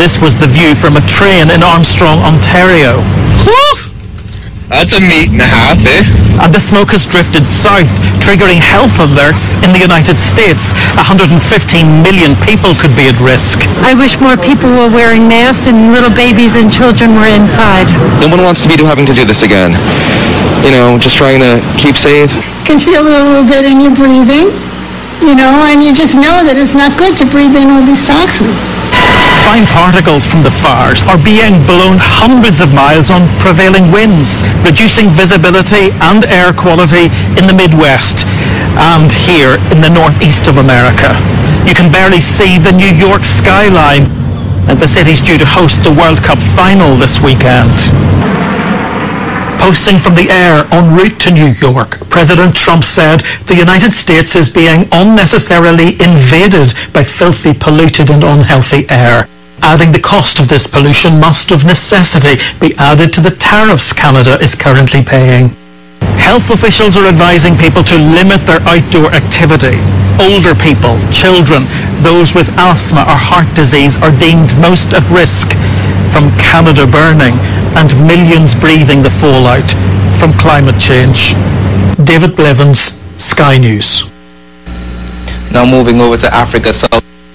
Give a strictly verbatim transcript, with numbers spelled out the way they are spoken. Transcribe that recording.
This was the view from a train in Armstrong, Ontario. Whew. That's a meat and a half, eh? And the smoke has drifted south, triggering health alerts in the United States. one hundred fifteen million people could be at risk. I wish more people were wearing masks and little babies and children were inside. No one wants to be having to do this again. You know, just trying to keep safe. You can feel a little bit in your breathing, you know, and you just know that it's not good to breathe in all these toxins. Fine particles from the fires are being blown hundreds of miles on prevailing winds, reducing visibility and air quality in the Midwest and here in the northeast of America. You can barely see the New York skyline, and the city's due to host the World Cup final this weekend. Posting from the air en route to New York, President Trump said the United States is being unnecessarily invaded by filthy, polluted and unhealthy air, adding the cost of this pollution must of necessity be added to the tariffs Canada is currently paying. Health officials are advising people to limit their outdoor activity. Older people, children, those with asthma or heart disease are deemed most at risk from Canada burning and millions breathing the fallout from climate change. David Blevins, Sky News. Now moving over to Africa, South